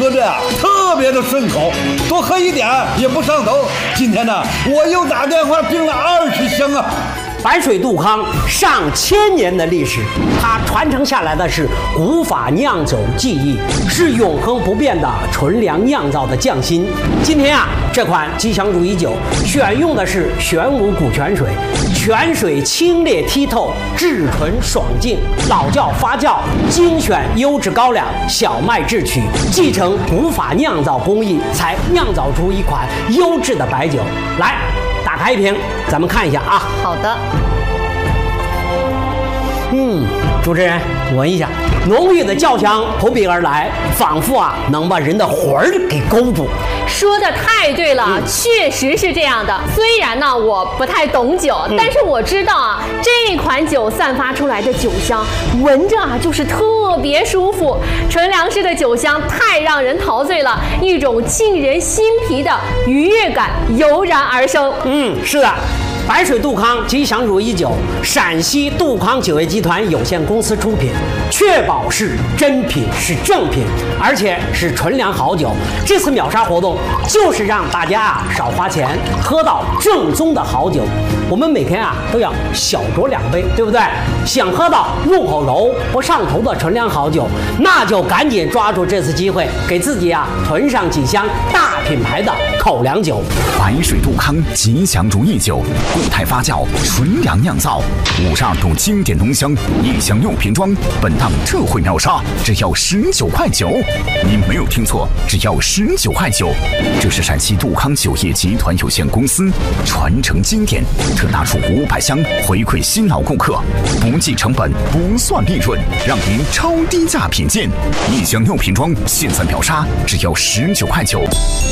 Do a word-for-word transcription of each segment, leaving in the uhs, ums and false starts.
喝着啊特别的顺口，多喝一点也不上头。今天呢，我又打电话订了二十箱啊。 白水杜康上千年的历史，它传承下来的是古法酿酒技艺，是永恒不变的纯粮酿造的匠心。今天啊，这款吉祥如意酒选用的是玄武古泉水，泉水清冽剔透，质纯爽净，老窖发酵，精选优质高粱，小麦制曲，继承古法酿造工艺，才酿造出一款优质的白酒。来，打开一瓶，咱们看一下啊。 好的。 嗯，主持人闻一下，浓郁的酵香扑鼻而来，仿佛啊能把人的魂儿给勾住。 说的太对了，嗯、确实是这样的。虽然呢我不太懂酒，嗯、但是我知道啊，这款酒散发出来的酒香，闻着啊就是特别舒服。纯粮食的酒香太让人陶醉了，一种沁人心脾的愉悦感油然而生。 嗯，是的。白水杜康吉祥如意酒，陕西杜康酒业集团有限公司出品，确保是真品，是正品，而且是纯粮好酒。这次秒杀活动就是让大家啊少花钱，喝到正宗的好酒。我们每天啊都要小酌两杯，对不对？想喝到入口柔不上头的纯粮好酒，那就赶紧抓住这次机会，给自己啊囤上几箱大品牌的口粮酒。 白水杜康吉祥如意酒。固态发酵，纯粮酿造，五十二度经典浓香，一箱六瓶装。本档特惠秒杀，只要十九块九。您没有听错，只要十九块九。这是陕西杜康酒业集团有限公司传承经典，特拿出五百箱回馈新老顾客，不计成本，不算利润，让您超低价品鉴。一箱六瓶装，现在秒杀，只要十九块九。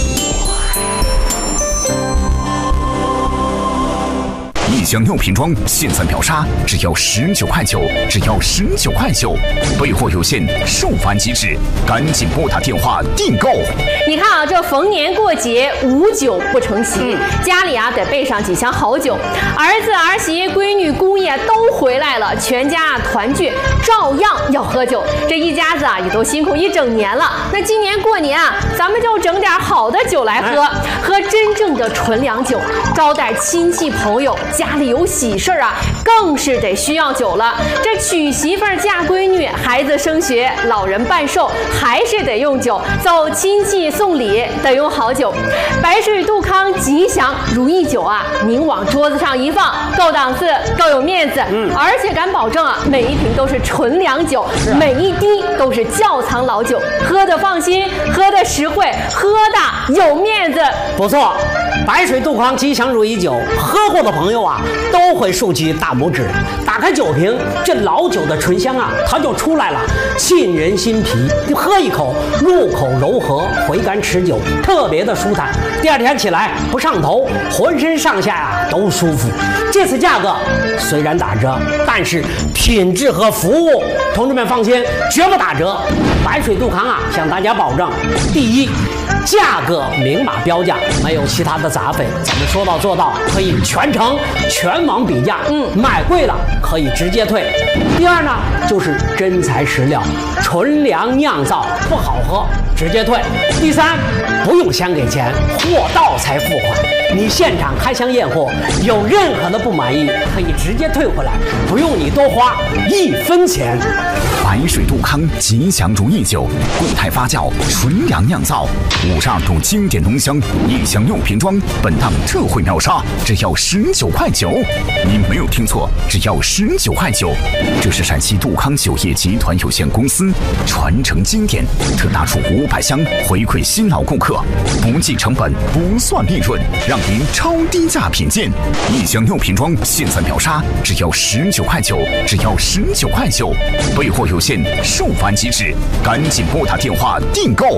一箱六瓶装，现在秒杀，只要十九块九，只要十九块九，备货有限，售完即止，赶紧拨打电话订购。 你看啊，这逢年过节无酒不成席，嗯、家里啊得备上几箱好酒，儿子儿媳、闺女姑爷都回来了，全家啊团聚，照样要喝酒。这一家子啊也都辛苦一整年了，那今年过年啊，咱们就整点好的酒来喝，哎、喝真正的纯粮酒，招待亲戚朋友。家里有喜事儿啊，更是得需要酒了。这娶媳妇儿、嫁闺女、孩子升学、老人办寿，还是得用酒。走亲戚送礼得用好酒。白水杜康吉祥如意酒啊，您往桌子上一放，够档次，够有面子。嗯，而且敢保证啊，每一瓶都是纯粮酒，啊、每一滴都是窖藏老酒，喝得放心，喝得实惠，喝的有面子。 不错，白水杜康吉祥如意酒，喝过的朋友啊都会竖起大拇指。打开酒瓶，这老酒的醇香啊它就出来了，沁人心脾。你喝一口，入口柔和，回甘持久，特别的舒坦。第二天起来不上头，浑身上下呀、啊、都舒服。这次价格虽然打折，但是品质和服务，同志们放心，绝不打折。白水杜康啊向大家保证，第一，价格明码标价，没有其他的杂费，咱们说到做到，可以全程全网比价，嗯，买贵了可以直接退。第二呢，就是真材实料，纯粮酿造，不好喝直接退。第三，不用先给钱，货到才付款。你现场开箱验货，有任何的不满意，可以直接退回来，不用你多花一分钱。 白水杜康吉祥如意酒，固态发酵，纯粮酿造，五十二度经典浓香，一箱六瓶装。本档特惠秒杀，只要十九块九。您没有听错，只要十九块九。这是陕西杜康酒业集团有限公司传承经典，特拿出五百箱回馈新老顾客，不计成本，不算利润，让您超低价品鉴。一箱六瓶装，现在秒杀，只要十九块九，只要十九块九。备货有限，售完即止，赶紧拨打电话订购。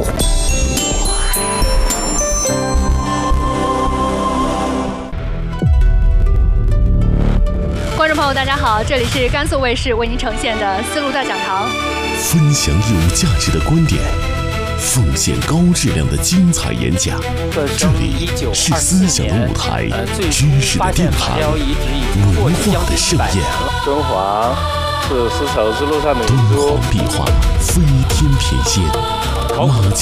观众朋友，大家好，这里是甘肃卫视为您呈现的丝路大讲堂， 分享有价值的观点，奉献高质量的精彩演讲。这里是思想的舞台，知识的殿堂，文化的盛宴。 敦煌是丝绸之路上的敦煌壁画飞天品仙，马家